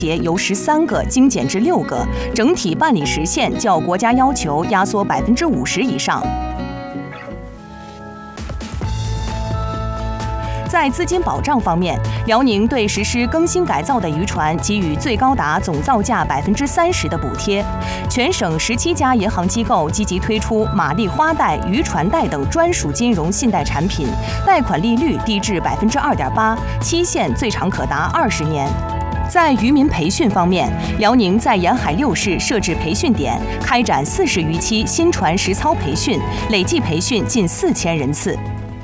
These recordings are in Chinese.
节由13个精简至6个，整体办理时限较国家要求压缩50%以上。在资金保障方面，辽宁对实施更新改造的渔船给予最高达总造价30%的补贴。全省17家银行机构积极推出玛丽花贷、渔船贷等专属金融信贷产品，贷款利率低至2.8%，期限最长可达20年。在渔民培训方面，辽宁在沿海6市设置培训点，开展40余期新船实操培训，累计培训近4000人次。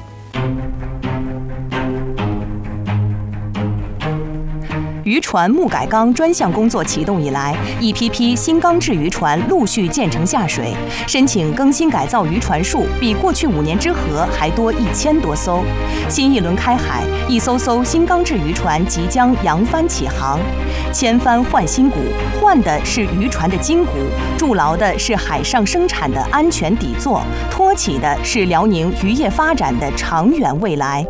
渔船木改缸专项工作启动以来，一批批新钢制渔船陆续建成下水，申请更新改造渔船数比过去5年之和还多1000多艘。新一轮开海，一艘艘新钢制渔船即将扬帆起航。千帆换新骨，换的是渔船的筋骨，筑牢的是海上生产的安全底座，托起的是辽宁渔业发展的长远未来。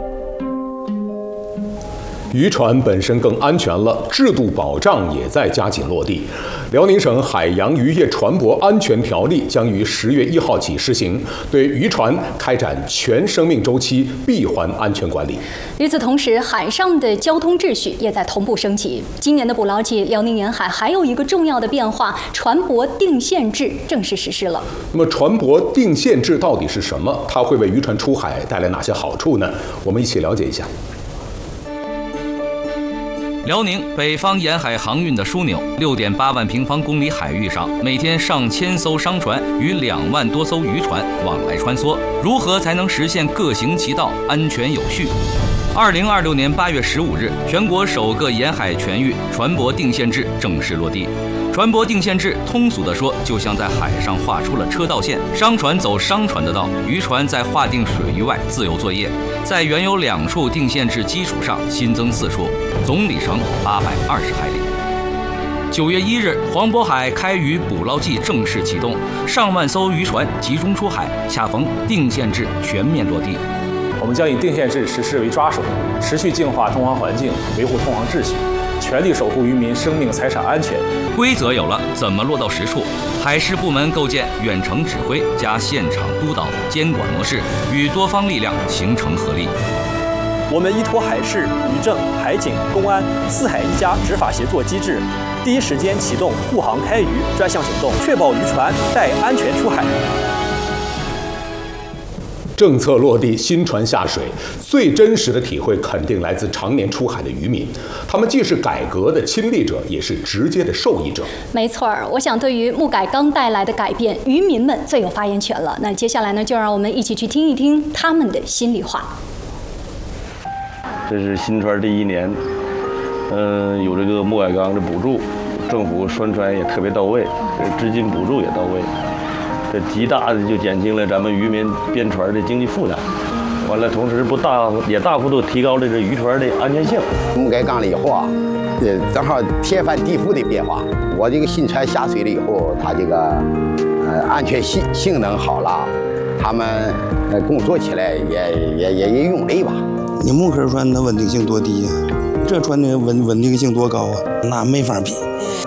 渔船本身更安全了，制度保障也在加紧落地。辽宁省海洋渔业船舶安全条例将于10月1号起施行，对渔船开展全生命周期闭环安全管理。 与此同时，海上的交通秩序也在同步升级。今年的捕捞季，辽宁沿海还有一个重要的变化，船舶定限制正式实施了。 那么，船舶定限制到底是什么？它会为渔船出海带来哪些好处呢？我们一起了解一下。 辽宁北方沿海航运的枢纽，6.8万平方公里海域上，每天上千艘商船与2万多艘渔船往来穿梭。如何才能实现各行其道、安全有序？2026年8月15日，全国首个沿海全域船舶定限制正式落地。船舶定限制，通俗地说，就像在海上画出了车道线，商船走商船的道，渔船在划定水域外自由作业。在原有2处定限制基础上新增4处，总里程820海里。9月1日，黄渤海开渔捕捞季正式启动，上万艘渔船集中出海，恰逢定限制全面落地。 我们将以定限制实施为抓手，持续净化通航环境，维护通航秩序，全力守护渔民生命财产安全。 规则有了，怎么落到实处？海事部门构建远程指挥加现场督导监管模式，与多方力量形成合力。 我们依托海事、渔政、海警、公安4海1家执法协作机制，第一时间启动护航开渔专项行动，确保渔船带安全出海。 政策落地，新船下水，最真实的体会肯定来自常年出海的渔民，他们既是改革的亲历者，也是直接的受益者。 没错儿，我想对于木改缸带来的改变，渔民们最有发言权了。那接下来呢，就让我们一起去听一听他们的心里话。 这是新船第1年，有这个木改缸的补助，政府宣传也特别到位，资金补助也到位。这极大的就减轻了咱们渔民编船的经济负担，完了，同时也大幅度提高了这渔船的安全性。 木改缸了以后啊，正好天翻地覆的变化。我这个新船下水了以后，它这个安全性能好了，他们工作起来也用力吧。 你木壳船的稳定性多低呀？这船的稳定性多高啊？那没法比。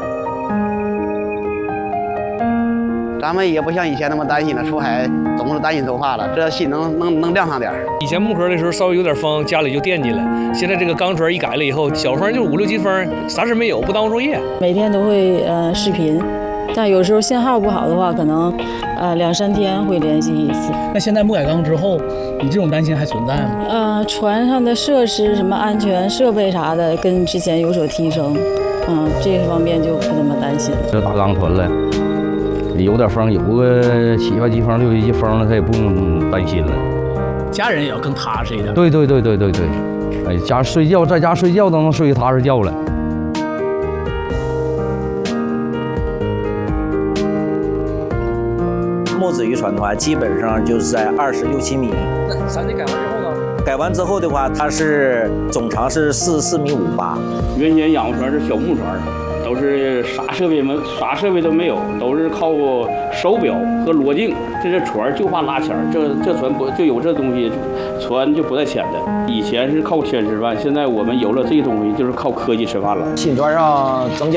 咱们也不像以前那么担心了，出海总是担心走怕了，这心能亮上点。 以前木壳的时候稍微有点风，家里就惦记了。现在这个钢船一改了以后，小风就5、6级风，啥事没有，不耽误作业。 每天都会视频，但有时候信号不好的话，可能2、3天会联系一次。 那现在木改缸之后，你这种担心还存在吗？ 船上的设施什么安全设备啥的，跟之前有所提升，这方面就不怎么担心了。 这大钢船了。有点风，有个7、8级风、6、7级风了，他也不用担心了。 家人也要更踏实一点。 对，哎，在家睡觉都能睡踏实觉了。 木质渔船的话，基本上就是在26、7米。 那3级改完之后呢？ 改完之后的话，它是总长是44.58米。 原先养船是小木船。都是啥设备都没有，都是靠手表和螺镜。这船就怕拉钱，这船不就有这东西，船就不带钱的。以前是靠钱吃饭，现在我们有了这东西，就是靠科技吃饭了。 新船上增加